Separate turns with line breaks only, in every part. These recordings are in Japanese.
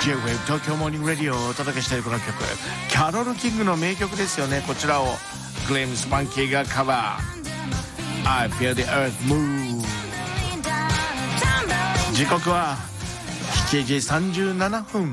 J-Wave 東京モーニングラディオをお届けしているこの曲、キャロル・キングの名曲ですよね。こちらをグレームス・マンキーがカバー。 I feel the earth move。 時刻は7時37分。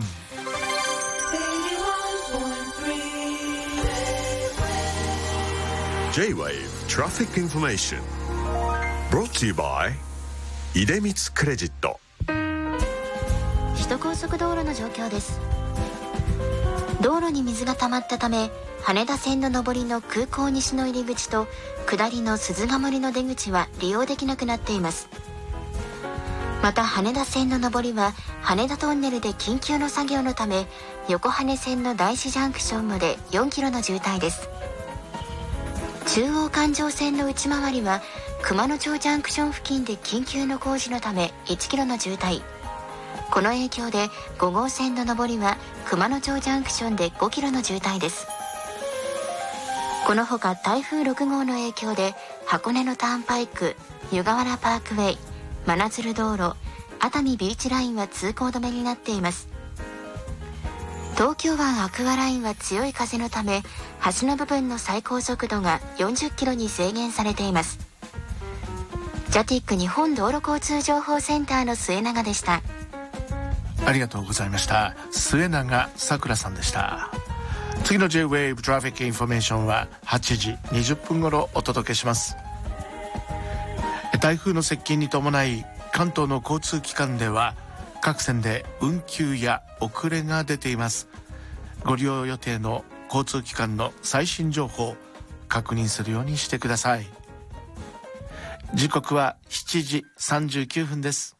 J-Wave Traffic Information Brought to you by 出光クレジット。
首都高速道路の状況です。道路に水が溜まったため、羽田線の上りの空港西の入り口と下りの鈴鹿森の出口は利用できなくなっています。また羽田線の上りは羽田トンネルで緊急の作業のため、横羽線の大師ジャンクションまで4キロの渋滞です。中央環状線の内回りは熊野町ジャンクション付近で緊急の工事のため1キロの渋滞。この影響で5号線の上りは熊野町ジャンクションで5キロの渋滞です。このほか台風6号の影響で箱根のターンパイク、湯河原パークウェイ、真鶴道路、熱海ビーチラインは通行止めになっています。東京湾アクアラインは強い風のため、橋の部分の最高速度が40キロに制限されています。ジャティック日本道路交通情報センターの末永でした。
ありがとうございました。末永さくらさんでした。次の J-Wave Traffic Information は8時20分頃お届けします。台風の接近に伴い関東の交通機関では各線で運休や遅れが出ています。ご利用予定の交通機関の最新情報確認するようにしてください。時刻は7時39分です。